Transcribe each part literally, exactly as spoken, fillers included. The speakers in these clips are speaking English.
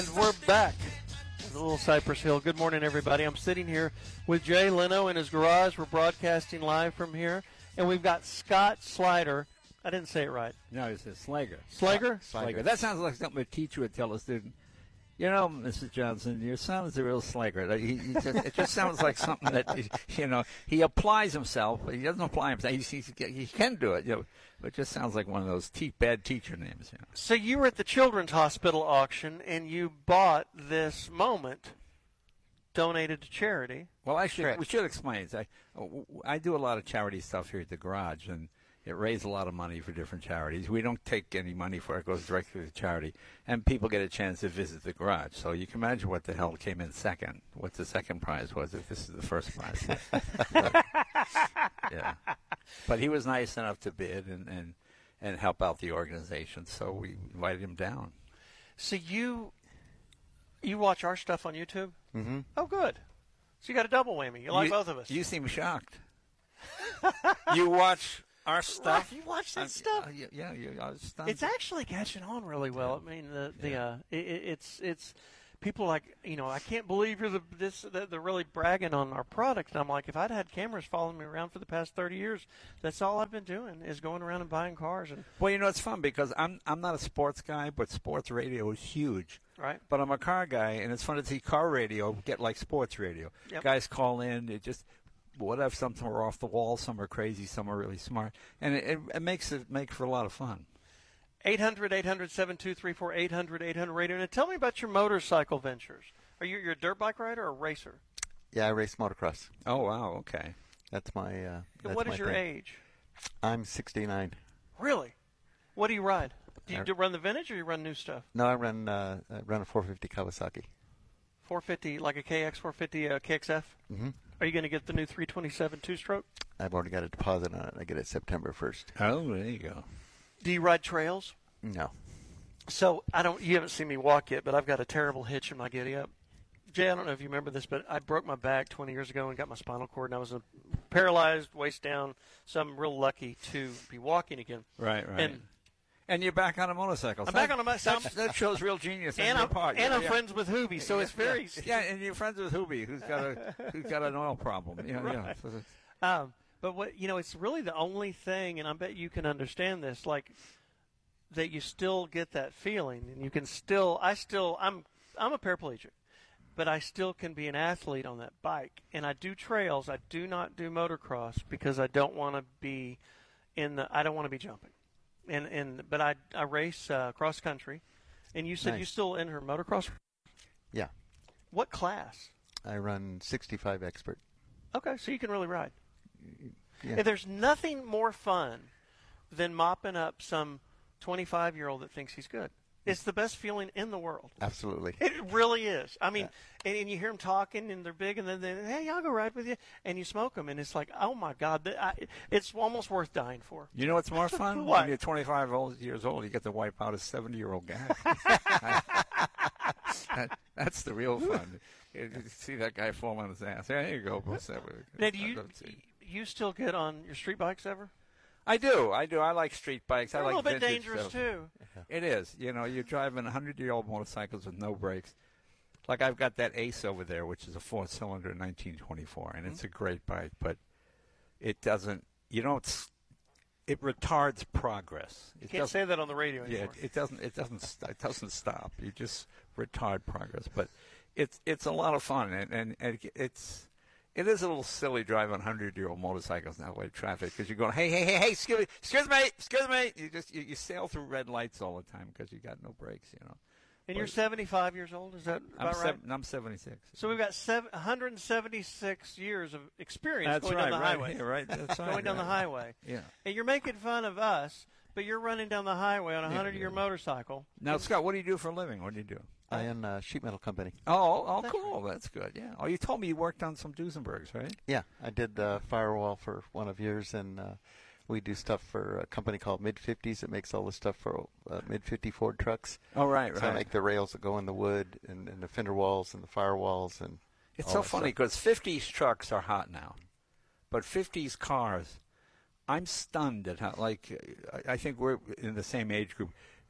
We're back. A little Cypress Hill. Good morning, everybody. I'm sitting here with Jay Leno in his garage. We're broadcasting live from here. And we've got Scott Slider. I didn't say it right. No, it's a Slager. Slager? Slager. That sounds like something a teacher would tell a student. You know, Missus Johnson, your son is a real Slager. He, he just, it just sounds like something that, you know, he applies himself, but he doesn't apply himself. He, he, he can do it, you know, but it just sounds like one of those te- bad teacher names. You know. So you were at the Children's Hospital auction, and you bought this moment donated to charity. Well, I should, we should explain. I, I do a lot of charity stuff here at the garage, and it raised a lot of money for different charities. We don't take any money for it. It goes directly to charity. And people get a chance to visit the garage. So you can imagine what the hell came in second, what the second prize was if this is the first prize. but, yeah. But he was nice enough to bid and, and, and help out the organization. So we invited him down. So you you watch our stuff on YouTube? Mm-hmm. Oh, good. So you got a double whammy. You like you, both of us. You seem shocked. You watch our stuff. Right, you watch that uh, stuff. Uh, yeah, yeah, you, I was stunned. It's actually catching on really well. I mean, the the Yeah. uh, it, it's it's people are like, you know, I can't believe you're the this that they're really bragging on our product. And I'm like, if I'd had cameras following me around for the past thirty years, that's all I've been doing is going around and buying cars. And well, you know, it's fun because I'm I'm not a sports guy, but sports radio is huge. Right. But I'm a car guy, and it's fun to see car radio get like sports radio. Yep. Guys call in, it just whatever. Some are off the wall, some are crazy, some are really smart, and it, it, it makes it make for a lot of fun. eight hundred, eight hundred, seven two three four, eight hundred, eight hundred radio. Now, tell me about your motorcycle ventures. Are you you're a dirt bike rider or a racer? Yeah, I race motocross. Oh wow, okay. That's my. Uh, that's what my is your thing. age? I'm sixty-nine. Really? What do you ride? Do you I, do run the vintage or you run new stuff? No, I run uh, I run a four fifty Kawasaki. four fifty, like a K X four fifty uh, K X F? Mm-hmm. Are you going to get the new three twenty-seven two-stroke? I've already got a deposit on it. I get it September first. Oh, there you go. Do you ride trails? No. So I don't. You haven't seen me walk yet, but I've got a terrible hitch in my giddy up. Jay, I don't know if you remember this, but I broke my back twenty years ago and got my spinal cord, and I was a paralyzed, waist down. So I'm real lucky to be walking again. Right, right. And, and you're back on a motorcycle. I'm So back that, on a motorcycle. That, that shows real genius on and your I'm, part. and yeah, I'm yeah. friends with Hoobie, so it's very. Yeah, and you're friends with Hoobie, who's got a who's got an oil problem. Yeah, Right. yeah. So that's- Um, but what you know, it's really the only thing, and I bet you can understand this, like that you still get that feeling, and you can still. I still. I'm. I'm a paraplegic, but I still can be an athlete on that bike, and I do trails. I do not do motocross because I don't want to be in the. I don't want to be jumping, and and but I I race uh, cross country, and you said Nice. you still enter motocross. Yeah. What class? I run sixty-five expert. Okay, so you can really ride. Yeah. And there's nothing more fun than mopping up some twenty-five-year-old that thinks he's good. It's the best feeling in the world. Absolutely. It really is. I mean, and, and you hear them talking, and they're big, and then, they, hey, I'll go ride with you, and you smoke them, and it's like, oh, my God, th- I, it's almost worth dying for. You know what's more fun? What? When you're twenty-five old, years old, you get to wipe out a seventy-year-old guy. that, that's the real fun. You see that guy fall on his ass. There you go. Now, do you, you still get on your street bikes ever? I do. I do. I like street bikes. They're I like a little bit vintage dangerous, stuff. too. It is. You know, you're driving hundred-year-old motorcycles with no brakes. Like I've got that Ace over there, which is a four-cylinder nineteen twenty-four, and mm-hmm. it's a great bike, but it doesn't. You know, it's it retards progress. It you can't say that on the radio anymore. Yeah, it, it doesn't. It doesn't. St- it doesn't stop. You just retard progress, but it's it's a lot of fun, and and, and it's. It is a little silly driving hundred-year-old motorcycles in that way traffic because you're going, hey, hey, hey, hey, excuse me, excuse me, excuse me. You just you, you sail through red lights all the time because you got no brakes, you know. And but you're seventy-five years old, is that I'm about right? Sev- I'm seventy-six. So we've got seven, one hundred seventy-six years of experience That's going right, down the right highway. here, right? That's right, going down right. the highway. Yeah. And you're making fun of us, but you're running down the highway on a Yeah, hundred-year yeah. motorcycle. Now, Scott, what do you do for a living? What do you do? I own a sheet metal company. Oh, oh, That's cool. That's good. Yeah. Oh, you told me you worked on some Duesenbergs, right? Yeah, I did uh, firewall for one of yours, and uh, we do stuff for a company called Mid fifties that makes all the stuff for uh, Mid fifty Ford trucks. Oh, right, So right. I make the rails that go in the wood and, and the fender walls and the firewalls and. It's all so that funny stuff. because fifties trucks are hot now, but fifties cars, I'm stunned at how, like, I, I think we're in the same age group.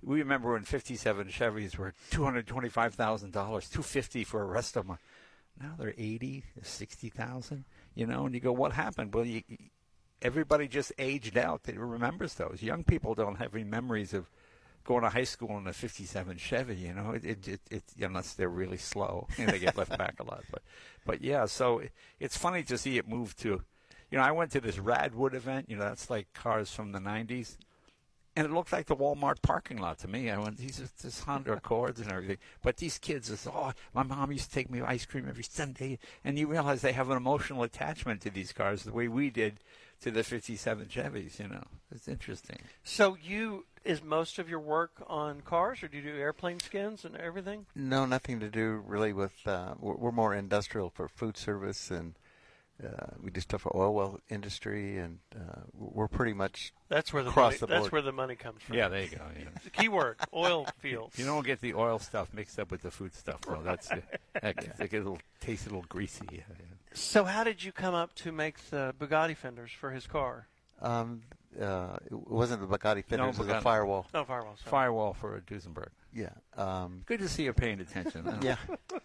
we remember when fifty-seven Chevys were two hundred twenty-five thousand dollars, two hundred fifty thousand dollars for a rest of them. Now they're eighty, sixty thousand. You know, and you go, what happened? Well, you, everybody just aged out that remembers those. Young people don't have any memories of going to high school in a fifty-seven Chevy. You know, it, it, it, it unless they're really slow and they get left back a lot. But, but yeah, so it, it's funny to see it move to. You know, I went to this Radwood event. You know, that's like cars from the nineties. And it looked like the Walmart parking lot to me. I went, these are this Honda Accords and everything. But these kids are, oh, my mom used to take me ice cream every Sunday. And you realize they have an emotional attachment to these cars the way we did to the fifty-seven Chevys, you know. It's interesting. So you, is most of your work on cars, or do you do airplane skins and everything? No, nothing to do really with, uh, we're, we're more industrial for food service, and uh, we do stuff for oil well industry, and uh, we're pretty much that's where the across money, the that's board. where the money comes from. Yeah, there you go. Yeah. The key word, oil fields. You don't get the oil stuff mixed up with the food stuff, though. That's the, that, they get a little, taste a little greasy. Yeah, yeah. So how did you come up to make the Bugatti fenders for his car? Um, uh, it wasn't the Bugatti fenders, No, it was Bugatti. a firewall. No, firewall. Sorry. Firewall for a Duesenberg. Yeah. Um, Good to see you paying attention. Huh? yeah.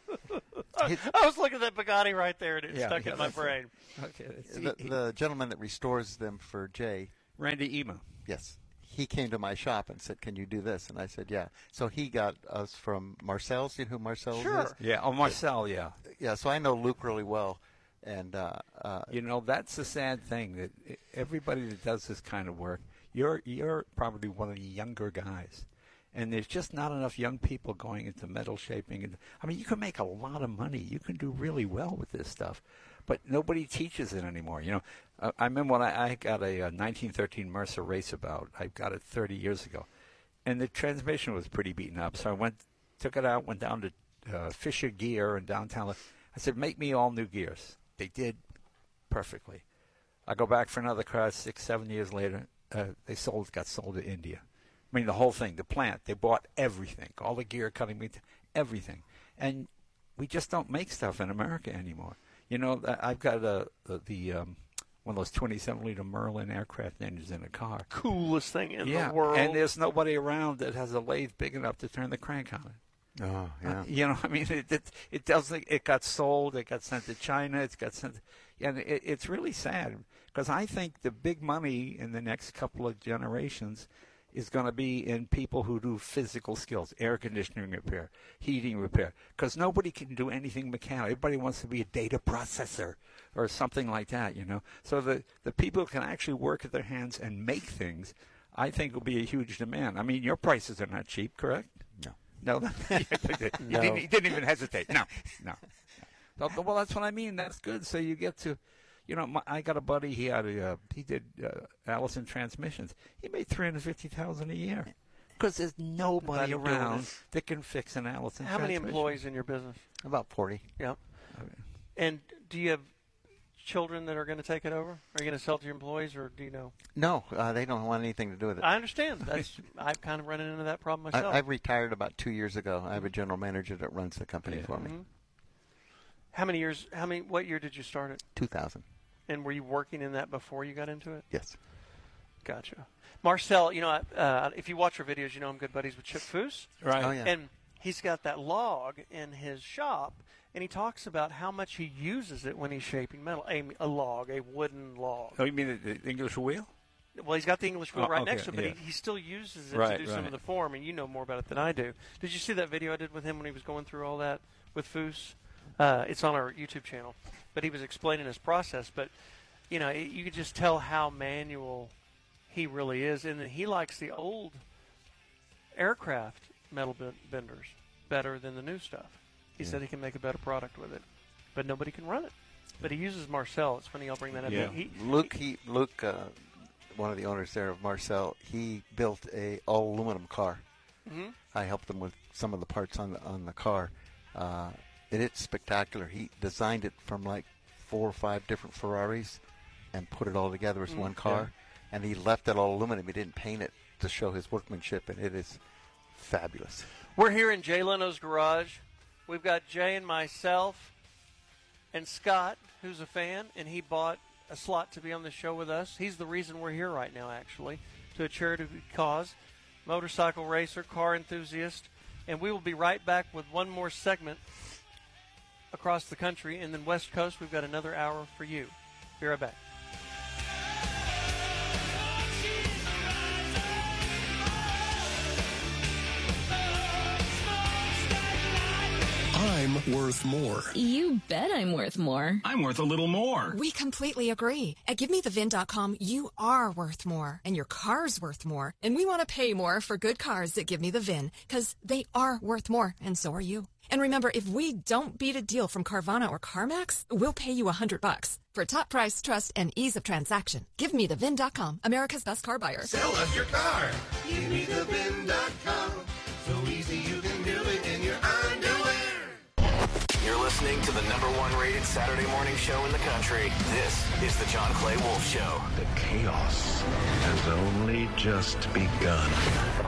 I, I was looking at that Bugatti right there, and it Yeah, stuck yeah, in my that's it. brain. Okay. let's see. The, the gentleman that restores them for Jay, Randy Ema. yes, he came to my shop and said, "Can you do this?" And I said, "Yeah." So he got us from Marcel's. You know who Marcel's Sure. is? Yeah. Oh, Marcel. Yeah. Yeah. So I know Luke really well, and uh, uh, You know, that's the sad thing that everybody that does this kind of work, you're you're probably one of the younger guys, and there's just not enough young people going into metal shaping. And I mean, you can make a lot of money. You can do really well with this stuff, but nobody teaches it anymore. You know, uh, I remember when I, I got a, a nineteen thirteen Mercer Raceabout. I got it thirty years ago, and the transmission was pretty beaten up. So I went, took it out, went down to uh, Fisher Gear in downtown. I said, "Make me all new gears." They did perfectly. I go back for another car six, seven years later. Uh, they sold, got sold to India. I mean, the whole thing, the plant. They bought everything, all the gear cutting, meat, everything, and we just don't make stuff in America anymore. You know, I- I've got a, a the um, one of those twenty-seven liter Merlin aircraft engines in a car. Coolest thing in yeah, the world. and there's nobody around that has a lathe big enough to turn the crank on it. oh yeah, Uh, you know, I mean, it, it it doesn't. It got sold. It got sent to China. It's got sent, and it, it's really sad because I think the big money in the next couple of generations is going to be in people who do physical skills, air conditioning repair, heating repair, because nobody can do anything mechanical. Everybody wants to be a data processor or something like that, you know. So the the people who can actually work with their hands and make things, I think, will be a huge demand. I mean, your prices are not cheap, correct? no. No, you, No. Didn't, you didn't even hesitate. No, no. no. Well, that's what I mean. That's good. So you get to, you know, my, I got a buddy. He had a, uh, he did uh, Allison transmissions. He made three hundred fifty thousand a year because there's nobody Nobody doing around it. that can fix an Allison. How many transmission. employees in your business? About forty. Yep. Okay. And do you have children that are going to take it over? Are you going to sell to your employees, or do you know? No, uh, they don't want anything to do with it. I understand. That's I've kind of run into that problem myself. I, I've retired about two years ago. I have a general manager that runs the company Yeah. for me. Mhm. How many years? How many? What year did you start it? Two thousand. And were you working in that before you got into it? Yes. Gotcha. Marcel, you know, uh, if you watch our videos, you know I'm good buddies with Chip Foose. Right. Oh, yeah. And he's got that log in his shop, and he talks about how much he uses it when he's shaping metal. A, a log, a wooden log. Oh, you mean the, the English wheel? Well, he's got the English wheel Oh, right okay, next to him, but yeah. he, he still uses it Right, to do some right. of the form, and you know more about it than I do. Did you see that video I did with him when he was going through all that with Foose? Uh, it's on our YouTube channel, but he was explaining his process. But, you know, it, you could just tell how manual he really is, and that he likes the old aircraft metal ben- benders better than the new stuff. He Yeah. said he can make a better product with it, but nobody can run it. But he uses Marcel. It's funny I'll bring that up. Yeah. He, Luke, he, Luke, uh, one of the owners there of Marcel, he built a all aluminum car. Mhm. I helped him with some of the parts on the on the car. Uh, and it's spectacular. He designed it from like four or five different Ferraris and put it all together as Mm, one car. And he left it all aluminum. He didn't paint it to show his workmanship, and it is fabulous. We're here in Jay Leno's garage. We've got Jay and myself and Scott, who's a fan, and he bought a slot to be on the show with us. He's the reason we're here right now, actually, to a charity cause. motorcycle racer, car enthusiast. And we will be right back with one more segment across the country. And then West Coast, we've got another hour for you. Be right back. I'm worth more. You bet I'm worth more. I'm worth a little more. We completely agree. At Give Me The V I N dot com, you are worth more, and your car's worth more. And we want to pay more for good cars at Give Me The V I N, because they are worth more, and so are you. And remember, if we don't beat a deal from Carvana or CarMax, we'll pay you a hundred bucks. For top price, trust, and ease of transaction, Give Me The V I N dot com, America's best car buyer. Sell us your car. Give Me The V I N dot com. So easy you can do it in your underwear. You're listening to the number one rated Saturday morning show in the country. This is the John Clay Wolf Show. The chaos has only just begun.